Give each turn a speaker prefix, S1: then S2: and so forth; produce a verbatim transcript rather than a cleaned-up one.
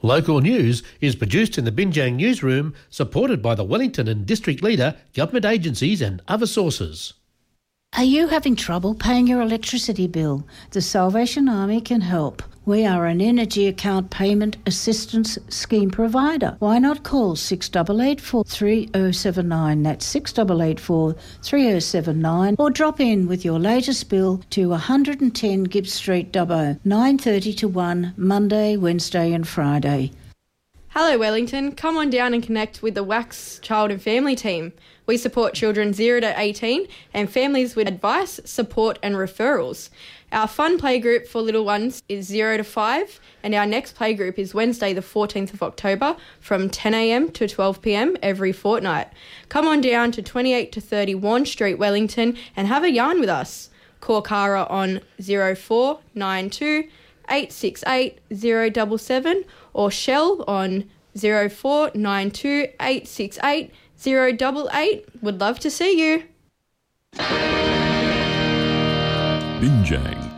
S1: Local news is produced in the Binjang newsroom, supported by the Wellington and District Leader, government agencies and other sources.
S2: Are you having trouble paying your electricity bill? The Salvation Army can help. We are an energy account payment assistance scheme provider. Why not call six eight eight four, three oh seven nine, that's six eight eight four, three oh seven nine, or drop in with your latest bill to one ten Gibbs Street, Dubbo, nine thirty to one, Monday, Wednesday and Friday.
S3: Hello Wellington, come on down and connect with the W A C S Child and Family team. We support children zero to eighteen and families with advice, support and referrals. Our fun playgroup for little ones is zero to five and our next playgroup is Wednesday the fourteenth of October from ten a m to twelve p m every fortnight. Come on down to twenty-eight to thirty Warren Street, Wellington and have a yarn with us. Call Cara on zero four nine two eight six eight zero seven seven or Shell on zero four nine two eight six eight zero eight eight. Would love to see you.
S4: Binjang